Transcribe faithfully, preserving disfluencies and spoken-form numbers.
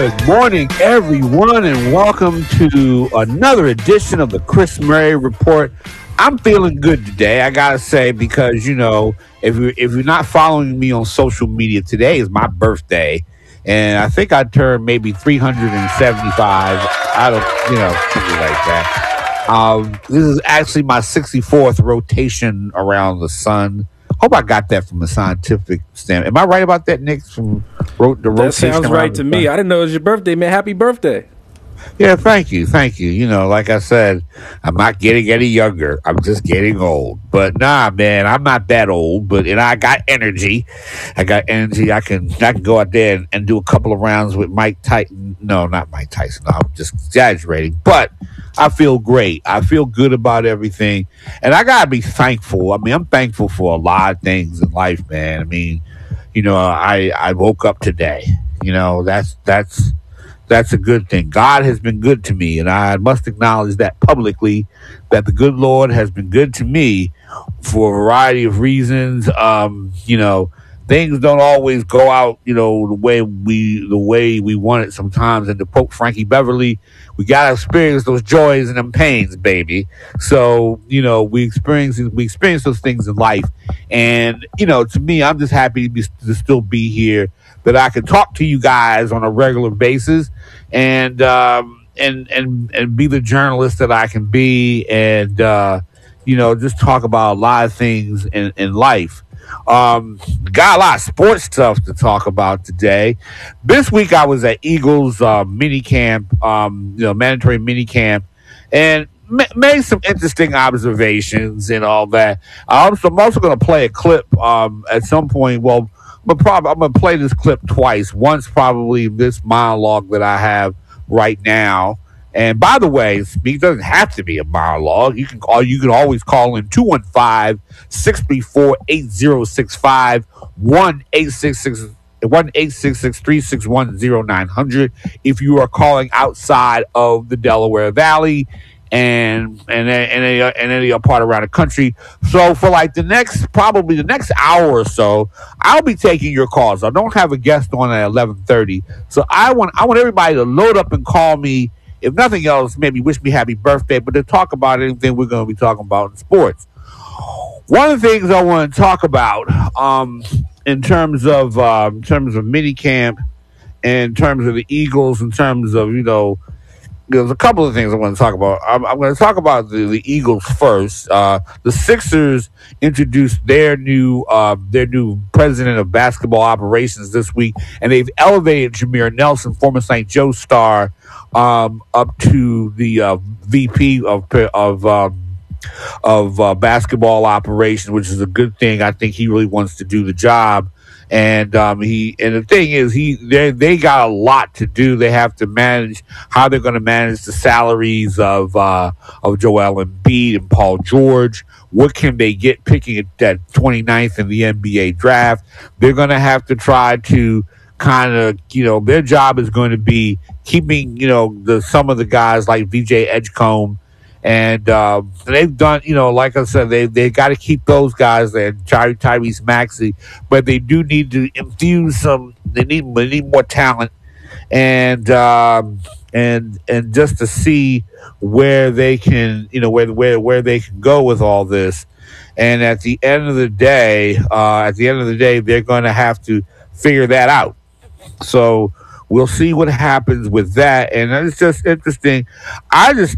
Good morning, everyone, and welcome to another edition of the Chris Murray Report. I'm feeling good today, I gotta say, because you know, if you if you're not following me on social media, today is my birthday, and I think I turned maybe three hundred seventy-five. I don't, you know, something like that. Um, this is actually my sixty-fourth rotation around the sun. Hope I got that from a scientific standpoint. Am I right about that, Nick? From ro- the That rotation sounds around right the to sun? me. I didn't know it was your birthday, man. Happy birthday. Yeah, thank you, thank you. You know, like I said, I'm not getting any younger. I'm just getting old. But nah, man, I'm not that old. But and I got energy. I got energy. I can I can go out there and, and do a couple of rounds with Mike Tyson. No, not Mike Tyson. No, I'm just exaggerating. But I feel great. I feel good about everything, and I gotta be thankful. I mean, I'm thankful for a lot of things in life, man. I mean, you know, I I woke up today. You know, that's that's. That's a good thing. God has been good to me, and I must acknowledge that publicly, that the good Lord has been good to me for a variety of reasons. Um, you know, things don't always go out, you know, the way we the way we want it sometimes. And to quote Frankie Beverly, we gotta experience those joys and them pains, baby. So, you know, we experience we experience those things in life, and you know, to me, I'm just happy to, be, to still be here, that I can talk to you guys on a regular basis, and um, and and and be the journalist that I can be, and uh, you know, just talk about a lot of things in, in life. Um, got a lot of sports stuff to talk about today. This week I was at Eagles uh, mini camp, um, you know, mandatory mini camp, and ma- made some interesting observations and all that. I'm also, I'm also going to play a clip um, at some point. Well, I'm probably I'm gonna play this clip twice. Once probably this monologue that I have right now. And by the way, it doesn't have to be a monologue. You can call. You can always call in two one five, six three four, eight zero six five, one eight six six one eight six six three six one zero nine hundred if you are calling outside of the Delaware Valley and and and any, and any other part around the country. So for like the next probably the next hour or so, I'll be taking your calls. I don't have a guest on at eleven thirty, so I want I want everybody to load up and call me. If nothing else, maybe wish me happy birthday, but to talk about anything we're going to be talking about in sports. One of the things I want to talk about, um, in terms of uh, in terms of mini camp, in terms of the Eagles, in terms of you know. There's a couple of things I want to talk about. I'm, I'm going to talk about the, the Eagles first. Uh, the Sixers introduced their new uh, their new president of basketball operations this week, and they've elevated Jameer Nelson, former Saint Joe star, um, up to the uh, V P of of um, of uh, basketball operations, which is a good thing. I think he really wants to do the job. And um, he and the thing is, he they they got a lot to do. They have to manage how they're going to manage the salaries of uh, of Joel Embiid and Paul George. What can they get picking at that twenty-ninth in the N B A draft? They're going to have to try to kind of, you know, their job is going to be keeping, you know, the some of the guys like V J Edgecombe. And uh, they've done, you know, like I said, they they got to keep those guys there, Ty- Tyrese Maxey, but they do need to infuse some. They need they need more talent, and um, and and just to see where they can, you know, where where where they can go with all this. And at the end of the day, uh, at the end of the day, they're going to have to figure that out. So we'll see what happens with that, and it's just interesting. I just